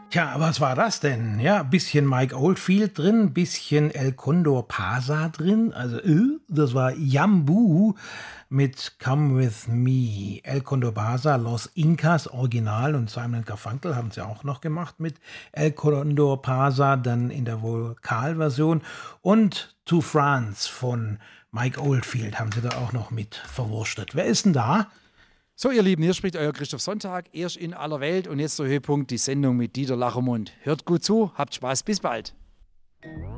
Tja, was war das denn? Ja, bisschen Mike Oldfield drin, bisschen El Condor Pasa drin. Also, das war Jambu mit Come With Me. El Condor Pasa, Los Incas Original und Simon Garfunkel haben sie auch noch gemacht mit El Condor Pasa, dann in der Vokalversion. Und To France von Mike Oldfield haben sie da auch noch mit verwurstet. Wer ist denn da? So, ihr Lieben, hier spricht euer Christoph Sonntag, erst in aller Welt und jetzt der Höhepunkt, die Sendung mit Dieter Lachermund. Hört gut zu, habt Spaß, bis bald.